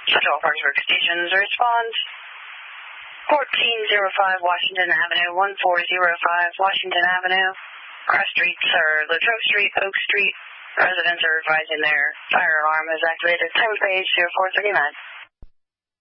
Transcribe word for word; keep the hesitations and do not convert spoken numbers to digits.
Central Parksburg Stations respond. fourteen oh five Washington Avenue, one four oh five Washington Avenue. Cross streets are Latrobe Street, Oak Street. Residents are advising their fire alarm is activated. Time page zero four thirty-nine.